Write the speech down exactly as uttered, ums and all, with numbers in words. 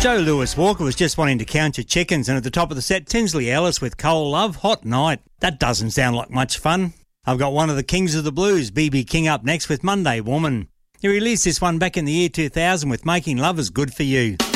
Joe Lewis Walker was just wanting to count your chickens, and at the top of the set, Tinsley Ellis with Cole Love, Hot Night. That doesn't sound like much fun. I've got one of the Kings of the Blues, B B King, up next with Monday Woman. He released this one back in the year two thousand with Making Love Is Good For You.